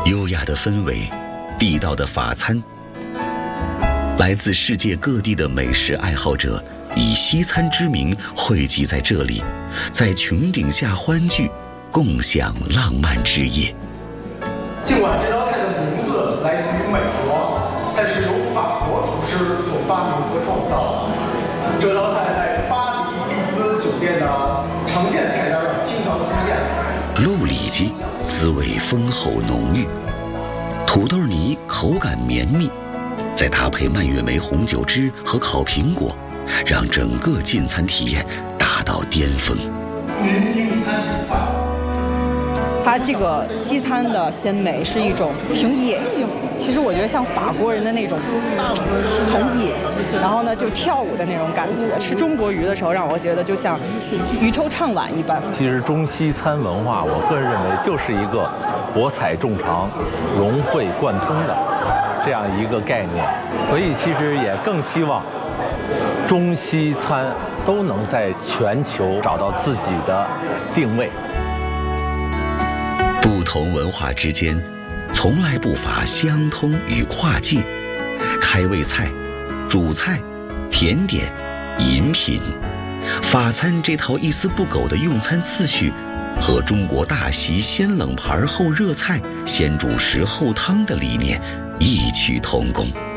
优雅的氛围，地道的法餐，来自世界各地的美食爱好者以西餐之名汇集在这里，在穹顶下欢聚，共享浪漫之夜。 尽管这道菜的名字来自于美国，但是由法国厨师所发明和创造。这道菜在巴黎丽兹酒店的常见菜单上经常出现。 鹿里脊滋味丰厚浓郁，土豆泥口感绵密，再搭配蔓越莓红酒汁和烤苹果，让整个进餐体验达到巅峰。 您用餐愉快。 它这个西餐的鲜美是一种挺野性，其实我觉得像法国人的那种很野，然后呢就跳舞的那种感觉。吃中国鱼的时候，让我觉得就像渔舟唱晚一般。 其实中西餐文化，我个人认为就是一个博采众长、融会贯通的这样一个概念，所以其实也更希望中西餐都能在全球找到自己的定位。 不同文化之间，从来不乏相通与跨界。开胃菜、主菜、甜点、饮品，法餐这套一丝不苟的用餐次序，和中国大席先冷盘后热菜、先主食后汤的理念异曲同工。